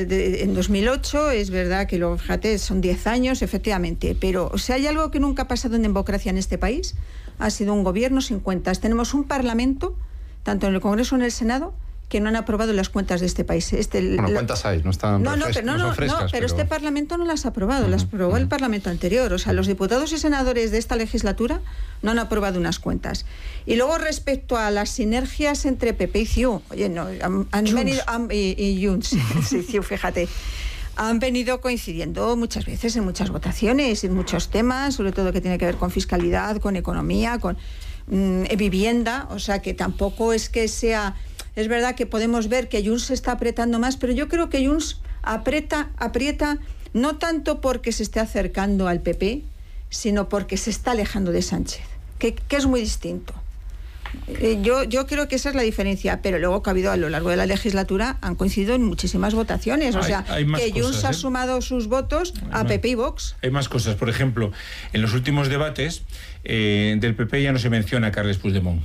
en 2008 es verdad que, fíjate, son 10 años, efectivamente. Pero, o sea, hay algo que nunca ha pasado en democracia en este país, ha sido un gobierno sin cuentas. Tenemos un parlamento, tanto en el Congreso como en el Senado, que no han aprobado las cuentas de este país. Cuentas hay, no están frescas. Pero este Parlamento no las ha aprobado, las aprobó el Parlamento anterior. O sea, los diputados y senadores de esta legislatura no han aprobado unas cuentas. Y luego, respecto a las sinergias entre PP y CiU, oye, no, han venido... y Junts, sí, CiU, fíjate. Han venido coincidiendo muchas veces en muchas votaciones, en muchos temas, sobre todo que tiene que ver con fiscalidad, con economía, con vivienda. O sea, que tampoco es que sea... Es verdad que podemos ver que Junts se está apretando más, pero yo creo que Junts aprieta no tanto porque se esté acercando al PP, sino porque se está alejando de Sánchez, que es muy distinto. Yo creo que esa es la diferencia, pero luego que ha habido a lo largo de la legislatura han coincidido en muchísimas votaciones, o sea, que Junts ha sumado sus votos a PP y Vox. Hay más cosas, por ejemplo, en los últimos debates del PP ya no se menciona a Carles Puigdemont.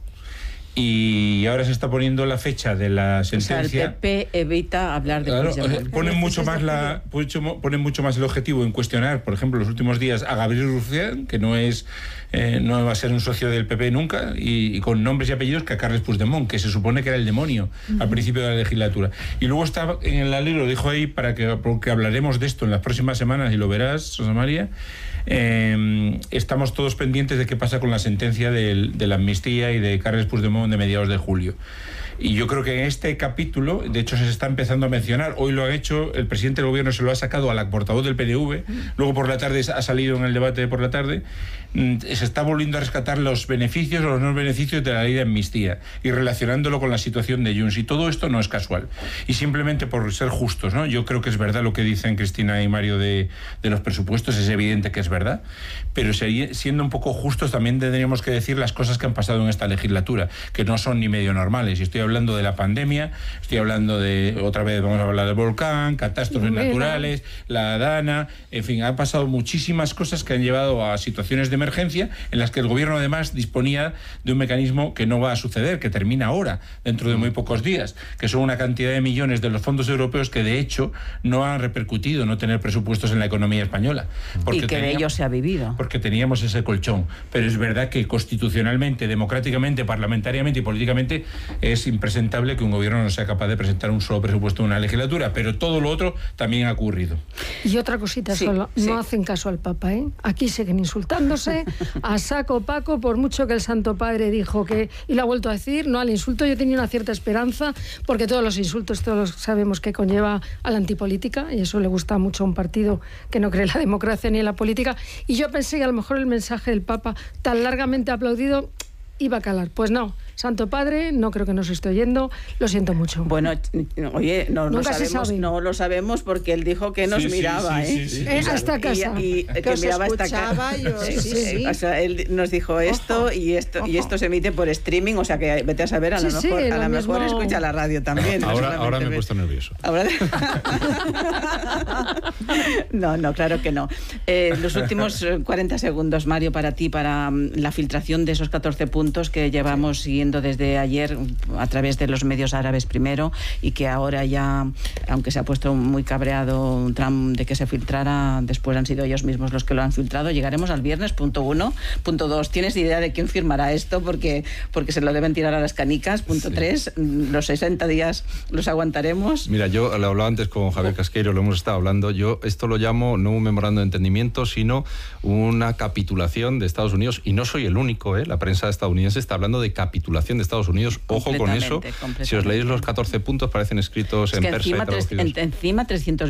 Y ahora se está poniendo la fecha de la sentencia. O sea, el PP evita hablar de Puigdemont. Ponen mucho más el objetivo en cuestionar, por ejemplo, los últimos días a Gabriel Rufián, que no va a ser un socio del PP nunca, y con nombres y apellidos, que a Carles Puigdemont, que se supone que era el demonio al principio de la legislatura. Y luego está en la ley, lo dijo ahí, porque hablaremos de esto en las próximas semanas, y lo verás, Rosa María. Estamos todos pendientes de qué pasa con la sentencia de la amnistía y de Carles Puigdemont de mediados de julio. Y yo creo que en este capítulo, de hecho, se está empezando a mencionar. Hoy lo ha hecho el presidente del gobierno, se lo ha sacado a la portavoz del PNV, luego por la tarde ha salido en el debate de por la tarde. Se está volviendo a rescatar los beneficios o los no beneficios de la ley de amnistía y relacionándolo con la situación de Junts. Y todo esto no es casual. Y simplemente por ser justos, ¿no? Yo creo que es verdad lo que dicen Cristina y Mario de los presupuestos, es evidente que es verdad, pero siendo un poco justos también tendríamos que decir las cosas que han pasado en esta legislatura, que no son ni medio normales. Y estoy hablando de la pandemia, estoy hablando de, otra vez vamos a hablar del volcán, catástrofes naturales, la Dana, en fin, han pasado muchísimas cosas que han llevado a situaciones de emergencia en las que el gobierno además disponía de un mecanismo que no va a suceder, que termina ahora, dentro de muy pocos días, que son una cantidad de millones de los fondos europeos que de hecho no han repercutido no tener presupuestos en la economía española. Y que de ello se ha vivido. Porque teníamos ese colchón. Pero es verdad que constitucionalmente, democráticamente, parlamentariamente y políticamente es impresentable que un gobierno no sea capaz de presentar un solo presupuesto en una legislatura, pero todo lo otro también ha ocurrido. Y otra cosita solo, no hacen caso al Papa, ¿eh? Aquí siguen insultándose a saco paco, por mucho que el Santo Padre dijo que, y lo ha vuelto a decir, no al insulto. Yo tenía una cierta esperanza, porque todos los insultos, todos sabemos que conlleva a la antipolítica, y eso le gusta mucho a un partido que no cree en la democracia ni en la política, y yo pensé que a lo mejor el mensaje del Papa, tan largamente aplaudido, iba a calar. Pues no, Santo Padre, no creo que nos esté oyendo, lo siento mucho. Bueno, oye, no lo sabemos porque él dijo que nos miraba, a esta casa. Y que miraba esta casa. O sea, él nos dijo esto y esto se emite por streaming, o sea que vete a saber, a lo mejor escucha la radio también. Ahora me he puesto nervioso. No, claro que no. Los últimos 40 segundos, Mario, para ti, para la filtración de esos 14 puntos que llevamos siguiendo desde ayer a través de los medios árabes primero, y que ahora ya, aunque se ha puesto muy cabreado Trump de que se filtrara, después han sido ellos mismos los que lo han filtrado. Llegaremos al viernes, punto 1. Punto 2, ¿tienes idea de quién firmará esto? Porque se lo deben tirar a las canicas. Punto 3, los 60 días los aguantaremos. Mira, yo lo hablaba antes con Javier Casqueiro, lo hemos estado hablando. Yo esto lo llamo no un memorando de entendimiento, sino una capitulación de Estados Unidos, y no soy el único, la prensa estadounidense está hablando de capitulación de Estados Unidos. Ojo con eso. Si os leéis los 14 puntos, parecen escritos en persa y traducidos. Encima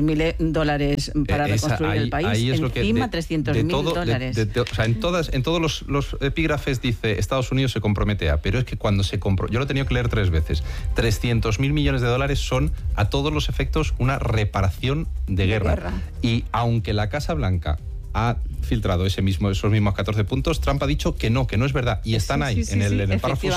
$300.000 para reconstruir el país. Ahí es encima $300.000. O sea, en todos los epígrafes dice Estados Unidos se compromete a, pero es que cuando se compró, yo lo he tenido que leer 3 veces, $300.000 millones son a todos los efectos una reparación de guerra. Y aunque la Casa Blanca filtrado esos mismos 14 puntos, Trump ha dicho que no es verdad, y están ahí en el párrafo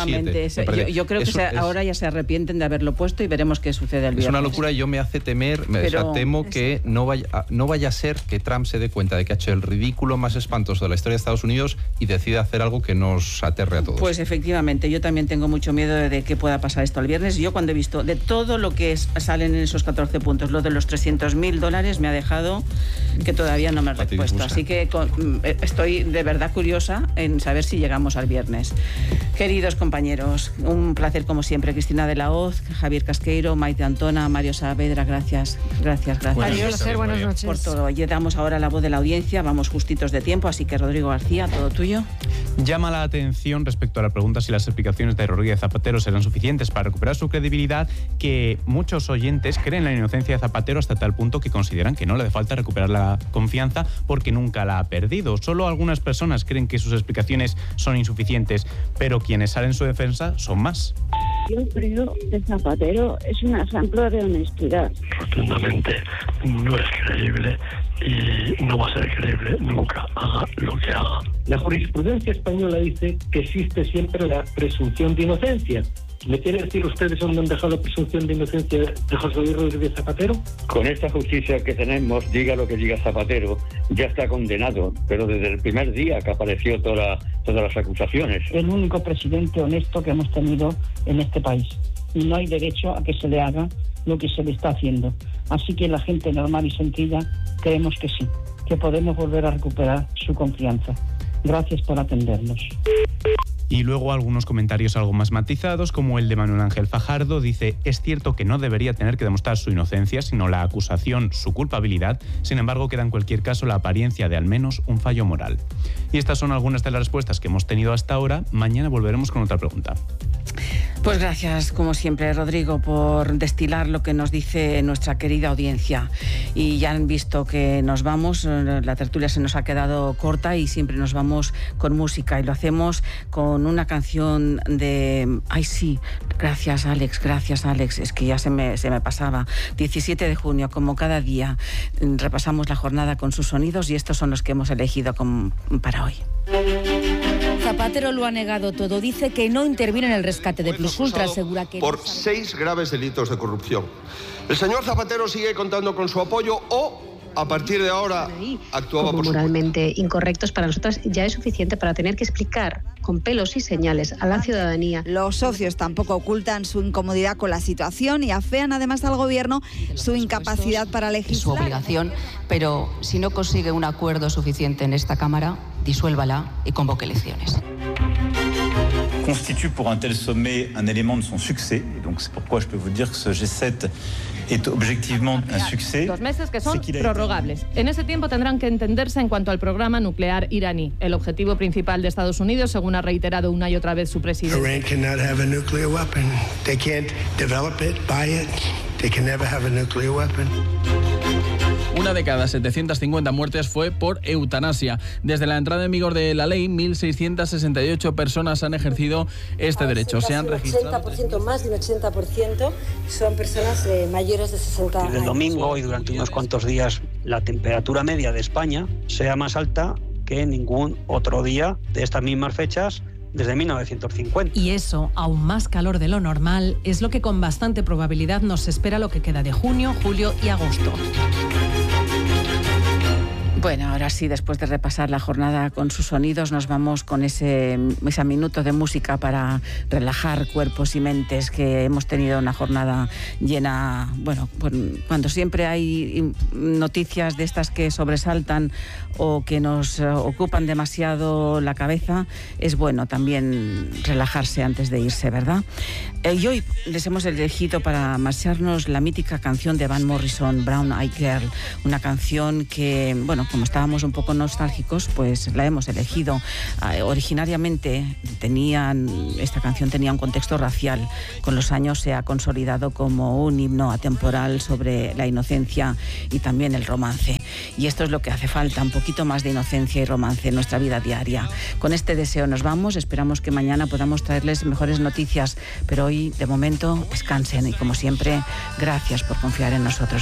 7. Yo creo que ahora ya se arrepienten de haberlo puesto, y veremos qué sucede el viernes. Es una locura, y yo me hace temer, temo que no vaya a ser que Trump se dé cuenta de que ha hecho el ridículo más espantoso de la historia de Estados Unidos y decida hacer algo que nos aterre a todos. Pues efectivamente, yo también tengo mucho miedo de que pueda pasar esto el viernes. Yo, cuando he visto de todo lo que salen en esos 14 puntos, lo de los $300.000 me ha dejado que todavía no me he repuesto. Así que estoy de verdad curiosa en saber si llegamos al viernes. Queridos compañeros, un placer como siempre. Cristina de la Hoz, Javier Casqueiro, Maite Antona, Mario Saavedra, gracias. Adiós, buenas noches. Por todo. Y damos ahora la voz de la audiencia, vamos justitos de tiempo, así que Rodrigo García, todo tuyo. Llama la atención respecto a la pregunta si las explicaciones de Rodríguez Zapatero serán suficientes para recuperar su credibilidad, que muchos oyentes creen en la inocencia de Zapatero hasta tal punto que consideran que no le hace falta recuperar la confianza porque nunca la ha perdido. Solo algunas personas creen que sus explicaciones son insuficientes, pero quienes salen en su defensa son más. Yo creo que Zapatero es un ejemplo de honestidad. Rotundamente no es creíble y no va a ser creíble nunca, haga lo que haga. La jurisprudencia española dice que existe siempre la presunción de inocencia. ¿Me quiere decir ustedes dónde han dejado la presunción de inocencia de José Luis Rodríguez Zapatero? Con esta justicia que tenemos, diga lo que diga Zapatero, ya está condenado, pero desde el primer día que apareció todas las acusaciones. El único presidente honesto que hemos tenido en este país. Y no hay derecho a que se le haga lo que se le está haciendo. Así que la gente normal y sencilla creemos que sí, que podemos volver a recuperar su confianza. Gracias por atendernos. Y luego algunos comentarios algo más matizados, como el de Manuel Ángel Fajardo. Dice: es cierto que no debería tener que demostrar su inocencia, sino la acusación, su culpabilidad. Sin embargo, queda en cualquier caso la apariencia de al menos un fallo moral. Y estas son algunas de las respuestas que hemos tenido hasta ahora. Mañana volveremos con otra pregunta. Pues gracias, como siempre, Rodrigo, por destilar lo que nos dice nuestra querida audiencia. Y ya han visto que nos vamos, la tertulia se nos ha quedado corta y siempre nos vamos con música, y lo hacemos con una canción de... ¡Ay, sí! Gracias, Alex, es que ya se me pasaba. 17 de junio, como cada día, repasamos la jornada con sus sonidos, y estos son los que hemos elegido para hoy. Zapatero lo ha negado todo. Dice que no interviene en el rescate de Plusultra. Asegura que por 6 graves delitos de corrupción. El señor Zapatero sigue contando con su apoyo o, a partir de ahora, actuaba por su cuenta. Moralmente incorrectos, para nosotros ya es suficiente para tener que explicar con pelos y señales a la ciudadanía. Los socios tampoco ocultan su incomodidad con la situación y afean además al gobierno su incapacidad para legislar. Es su obligación, pero si no consigue un acuerdo suficiente en esta Cámara, disuélvala y convoque elecciones. Constitue pour un tel sommet un élément de son succès. Et donc c'est pourquoi je peux vous dire que ce G7 est objectivement un succès. 2 meses que son prorrogables. En ese tiempo tendrán que entenderse en cuanto al programa nuclear iraní. El objetivo principal de Estados Unidos, según ha reiterado una y otra vez su presidente. Iran cannot have a nuclear weapon. They can't develop it, buy it. They can never have a nuclear weapon. Una de cada 750 muertes fue por eutanasia. Desde la entrada en vigor de la ley, 1.668 personas han ejercido este derecho. Se han registrado... 80%, más de un 80% son personas mayores de 60 años. Desde el domingo y durante unos cuantos días, la temperatura media de España sea más alta que ningún otro día de estas mismas fechas desde 1950. Y eso, aún más calor de lo normal, es lo que con bastante probabilidad nos espera lo que queda de junio, julio y agosto. Bueno, ahora sí, después de repasar la jornada con sus sonidos, nos vamos con ese minuto de música para relajar cuerpos y mentes, que hemos tenido una jornada llena, bueno, cuando siempre hay noticias de estas que sobresaltan o que nos ocupan demasiado la cabeza, es bueno también relajarse antes de irse, ¿verdad? Y hoy les hemos elegido para marcharnos la mítica canción de Van Morrison, Brown Eyed Girl, una canción que, bueno, como estábamos un poco nostálgicos, pues la hemos elegido. Originariamente esta canción tenía un contexto racial. Con los años se ha consolidado como un himno atemporal sobre la inocencia y también el romance. Y esto es lo que hace falta, un poquito más de inocencia y romance en nuestra vida diaria. Con este deseo nos vamos. Esperamos que mañana podamos traerles mejores noticias, pero hoy, de momento, descansen y, como siempre, gracias por confiar en nosotros.